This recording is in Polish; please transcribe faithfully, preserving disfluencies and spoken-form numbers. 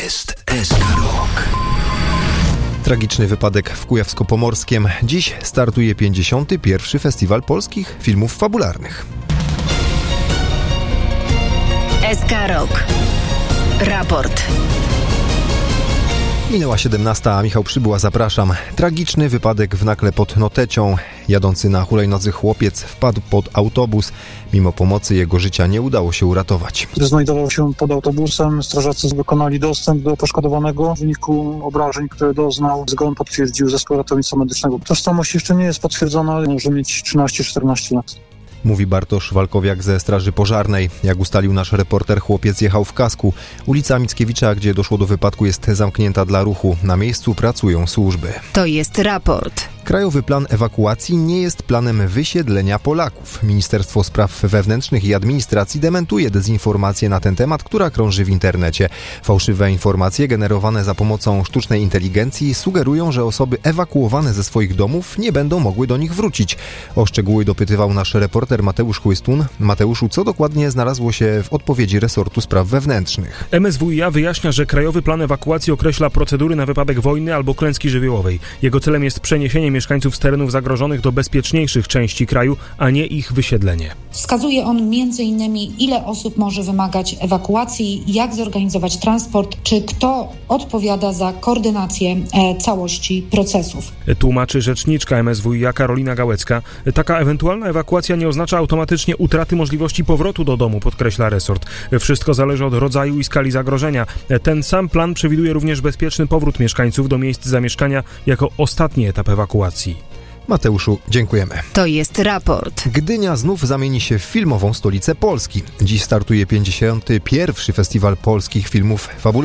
jest S K Rock. Tragiczny wypadek w Kujawsko-Pomorskiem. Dziś startuje pięćdziesiąty pierwszy Festiwal Polskich Filmów Fabularnych. S K Rock. Raport. Minęła siedemnasta, a Michał Przybyła, zapraszam. Tragiczny wypadek w Nakle pod Notecią. Jadący na hulajnodze chłopiec wpadł pod autobus. Mimo pomocy jego życia nie udało się uratować. Gdy znajdował się pod autobusem, strażacy wykonali dostęp do poszkodowanego. W wyniku obrażeń, które doznał, zgon potwierdził zespół ratownictwa medycznego. Tożsamość jeszcze nie jest potwierdzona, może mieć trzynaście czternaście lat. Mówi Bartosz Walkowiak ze Straży Pożarnej. Jak ustalił nasz reporter, chłopiec jechał w kasku. Ulica Mickiewicza, gdzie doszło do wypadku, jest zamknięta dla ruchu. Na miejscu pracują służby. To jest raport. Krajowy plan ewakuacji nie jest planem wysiedlenia Polaków. Ministerstwo Spraw Wewnętrznych i Administracji dementuje dezinformację na ten temat, która krąży w internecie. Fałszywe informacje generowane za pomocą sztucznej inteligencji sugerują, że osoby ewakuowane ze swoich domów nie będą mogły do nich wrócić. O szczegóły dopytywał nasz reporter Mateusz Chłystun. Mateuszu, co dokładnie znalazło się w odpowiedzi resortu spraw wewnętrznych? M S W i A wyjaśnia, że Krajowy Plan Ewakuacji określa procedury na wypadek wojny albo klęski żywiołowej. Jego celem jest przeniesienie mieszkańców z terenów zagrożonych do bezpieczniejszych części kraju, a nie ich wysiedlenie. Wskazuje on między innymi, ile osób może wymagać ewakuacji, jak zorganizować transport, czy kto odpowiada za koordynację e, całości procesów. Tłumaczy rzeczniczka M S W i A Karolina Gałecka. Taka ewentualna ewakuacja nie oznacza automatycznie utraty możliwości powrotu do domu, podkreśla resort. Wszystko zależy od rodzaju i skali zagrożenia. Ten sam plan przewiduje również bezpieczny powrót mieszkańców do miejsc zamieszkania jako ostatni etap ewakuacji. Mateuszu, dziękujemy. To jest raport. Gdynia znów zamieni się w filmową stolicę Polski. Dziś startuje pięćdziesiąty pierwszy Festiwal Polskich Filmów Fabularnych.